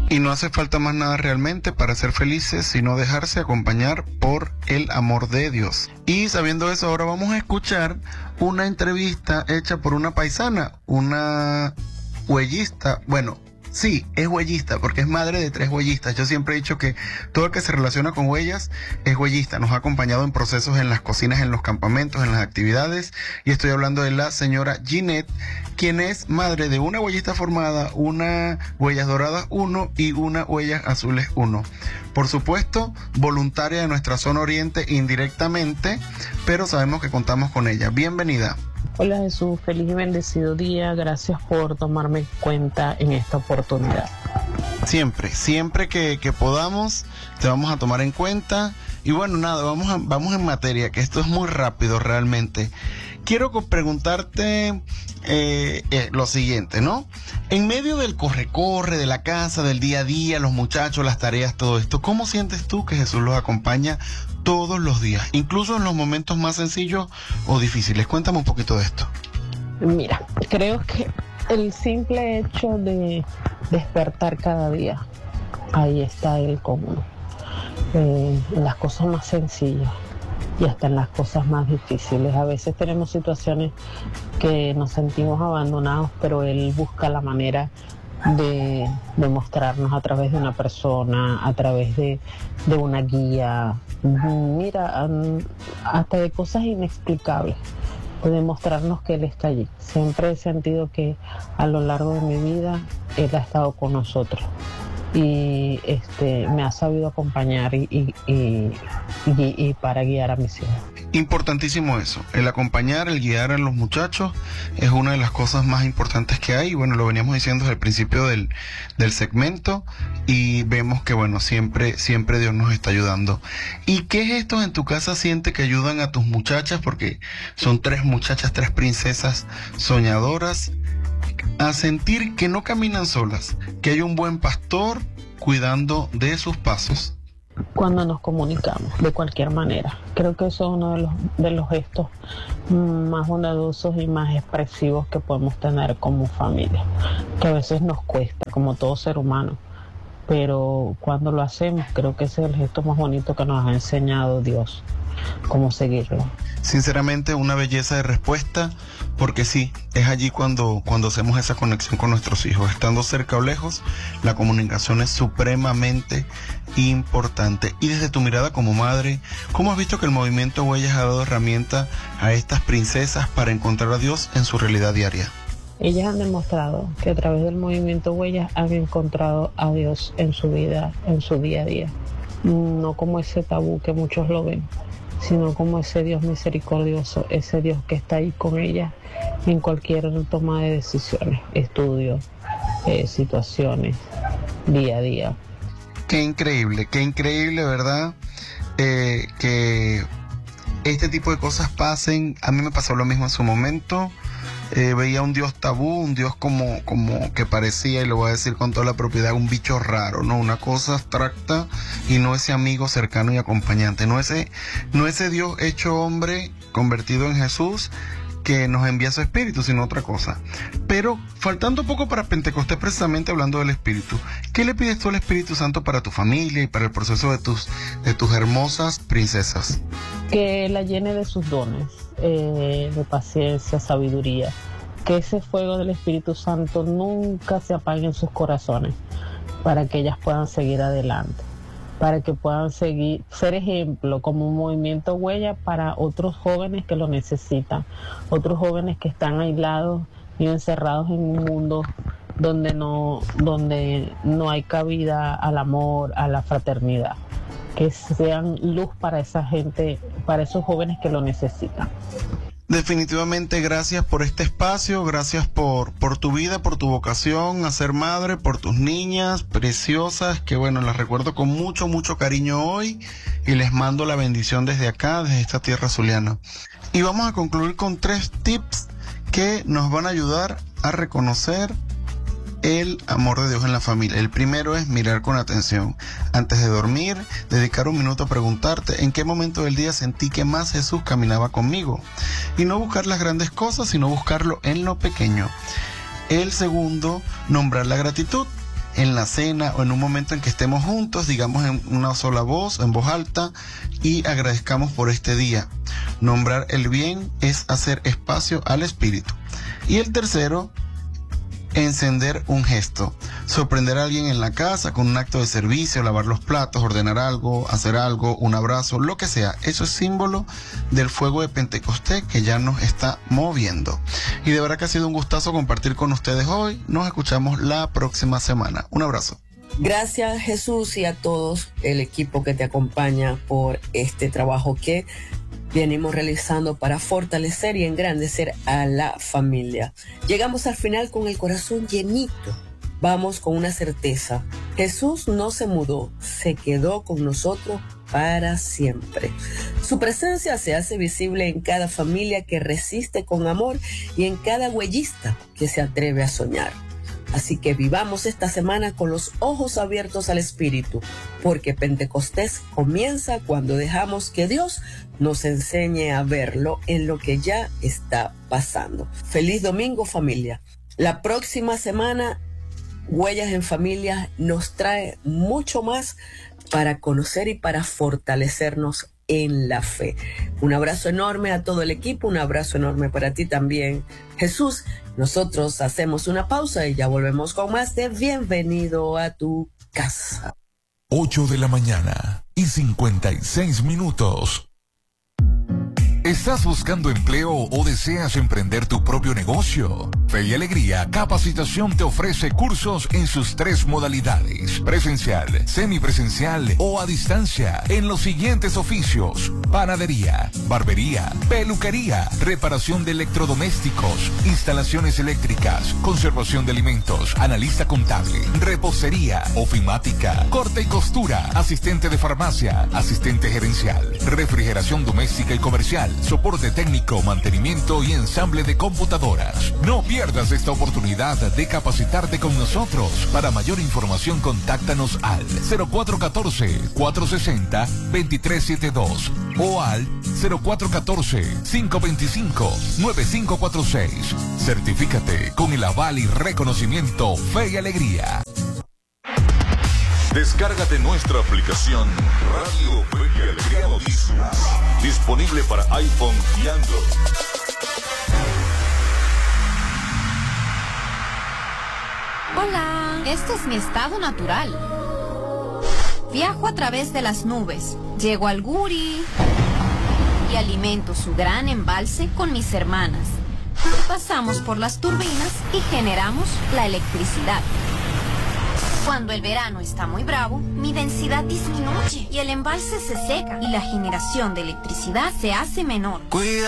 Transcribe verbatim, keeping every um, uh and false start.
Y no hace falta más nada realmente para ser felices, sino dejarse acompañar por el amor de Dios. Y sabiendo eso, ahora vamos a escuchar una entrevista hecha por una paisana, una huellista, bueno, sí, es huellista, porque es madre de tres huellistas. Yo siempre he dicho que todo el que se relaciona con huellas es huellista. Nos ha acompañado en procesos en las cocinas, en los campamentos, en las actividades. Y estoy hablando de la señora Ginette, quien es madre de una huellista formada, una Huellas Doradas uno y una Huellas Azules uno. Por supuesto, voluntaria de nuestra zona oriente indirectamente, pero sabemos que contamos con ella. Bienvenida. Hola Jesús, feliz y bendecido día, gracias por tomarme en cuenta en esta oportunidad. Siempre, siempre que, que podamos, te vamos a tomar en cuenta. Y bueno, nada, vamos, a, vamos en materia, que esto es muy rápido realmente. Quiero preguntarte eh, eh, lo siguiente, ¿no? En medio del corre-corre, de la casa, del día a día, los muchachos, las tareas, todo esto, ¿cómo sientes tú que Jesús los acompaña todos los días, incluso en los momentos más sencillos o difíciles? Cuéntame un poquito de esto. Mira, creo que el simple hecho de despertar cada día, ahí está Él con uno. Eh, en las cosas más sencillas y hasta en las cosas más difíciles. A veces tenemos situaciones que nos sentimos abandonados, pero Él busca la manera de, de mostrarnos a través de una persona, a través de, de una guía, mira, hasta de cosas inexplicables, de demostrarnos que Él está allí. Siempre he sentido que a lo largo de mi vida Él ha estado con nosotros y este me ha sabido acompañar y, y, y, y, y para guiar a mis hijos. Importantísimo eso, el acompañar, el guiar a los muchachos es una de las cosas más importantes que hay. Bueno, lo veníamos diciendo desde el principio del, del segmento y vemos que bueno, siempre, siempre Dios nos está ayudando. ¿Y qué gestos en tu casa sientes que ayudan a tus muchachas? Porque son tres muchachas, tres princesas soñadoras, a sentir que no caminan solas, que hay un buen pastor cuidando de sus pasos. Cuando nos comunicamos de cualquier manera, creo que eso es uno de los, de los gestos más bondadosos y más expresivos que podemos tener como familia, que a veces nos cuesta, como todo ser humano, pero cuando lo hacemos, creo que ese es el gesto más bonito que nos ha enseñado Dios, cómo seguirlo. Sinceramente, una belleza de respuesta, porque sí, es allí cuando, cuando hacemos esa conexión con nuestros hijos. Estando cerca o lejos, la comunicación es supremamente importante. Y desde tu mirada como madre, ¿cómo has visto que el movimiento Huellas ha dado herramienta a estas princesas para encontrar a Dios en su realidad diaria? Ellas han demostrado que a través del movimiento Huellas han encontrado a Dios en su vida, en su día a día. No como ese tabú que muchos lo ven, sino como ese Dios misericordioso, ese Dios que está ahí con ella en cualquier toma de decisiones, estudios, eh, situaciones, día a día. Qué increíble, qué increíble, ¿verdad? Eh, que este tipo de cosas pasen. A mí me pasó lo mismo en su momento. Eh, veía un Dios tabú, un Dios como, como que parecía, y lo voy a decir con toda la propiedad, un bicho raro, ¿no? Una cosa abstracta y no ese amigo cercano y acompañante, no ese, no ese Dios hecho hombre convertido en Jesús que nos envía su espíritu, sino otra cosa. Pero faltando poco para Pentecostés, precisamente hablando del espíritu, ¿qué le pides tú al Espíritu Santo para tu familia y para el proceso de tus, de tus hermosas princesas? Que la llene de sus dones, eh, de paciencia, sabiduría, que ese fuego del Espíritu Santo nunca se apague en sus corazones, para que ellas puedan seguir adelante, para que puedan seguir, ser ejemplo como un movimiento huella para otros jóvenes que lo necesitan, otros jóvenes que están aislados y encerrados en un mundo donde no, donde no hay cabida al amor, a la fraternidad. Que sean luz para esa gente, para esos jóvenes que lo necesitan. Definitivamente, gracias por este espacio, gracias por, por tu vida, por tu vocación a ser madre, por tus niñas preciosas, que bueno, las recuerdo con mucho, mucho cariño hoy y les mando la bendición desde acá, desde esta tierra zuliana. Y vamos a concluir con tres tips que nos van a ayudar a reconocer el amor de Dios en la familia. El primero es mirar con atención. Antes de dormir, dedicar un minuto a preguntarte en qué momento del día sentí que más Jesús caminaba conmigo. Y no buscar las grandes cosas, sino buscarlo en lo pequeño. El segundo, nombrar la gratitud. en la cena o en un momento en que estemos juntos, digamos en una sola voz, en voz alta, y agradezcamos por este día. Nombrar el bien es hacer espacio al espíritu. Y el tercero, encender un gesto, sorprender a alguien en la casa con un acto de servicio, lavar los platos, ordenar algo, hacer algo, un abrazo, lo que sea. Eso es símbolo del fuego de Pentecostés que ya nos está moviendo. Y de verdad que ha sido un gustazo compartir con ustedes hoy. Nos escuchamos la próxima semana. Un abrazo. Gracias, Jesús, y a todos el equipo que te acompaña por este trabajo que venimos realizando para fortalecer y engrandecer a la familia. Llegamos al final con el corazón llenito. Vamos con una certeza. Jesús no se mudó, se quedó con nosotros para siempre. Su presencia se hace visible en cada familia que resiste con amor y en cada huellista que se atreve a soñar. Así que vivamos esta semana con los ojos abiertos al Espíritu, porque Pentecostés comienza cuando dejamos que Dios nos enseñe a verlo en lo que ya está pasando. Feliz domingo, familia. La próxima semana, Huellas en Familia nos trae mucho más para conocer y para fortalecernos en la fe. Un abrazo enorme a todo el equipo, un abrazo enorme para ti también, Jesús. Nosotros hacemos una pausa y ya volvemos con más de Bienvenido a tu casa. ocho de la mañana y cincuenta y seis minutos. ¿Estás buscando empleo o deseas emprender tu propio negocio? Fe y Alegría Capacitación te ofrece cursos en sus tres modalidades: presencial, semipresencial o a distancia, en los siguientes oficios: panadería, barbería, peluquería, reparación de electrodomésticos, instalaciones eléctricas, conservación de alimentos, analista contable, repostería, ofimática, corte y costura, asistente de farmacia, asistente gerencial, refrigeración doméstica y comercial, soporte técnico, mantenimiento y ensamble de computadoras. No pierdas esta oportunidad de capacitarte con nosotros. Para mayor información, contáctanos al cero cuatro uno cuatro, cuatro seis cero, dos tres siete dos o al cero cuatro uno cuatro, cinco dos cinco, nueve cinco cuatro seis. Certifícate con el aval y reconocimiento Fe y Alegría. Descárgate nuestra aplicación Radio Fe y Alegría Noticias, disponible para iPhone y Android. Hola, este es mi estado natural. Viajo a través de las nubes, llego al Guri y alimento su gran embalse con mis hermanas. Pasamos por las turbinas y generamos la electricidad. Cuando el verano está muy bravo, mi densidad disminuye y el embalse se seca y la generación de electricidad se hace menor. Cuida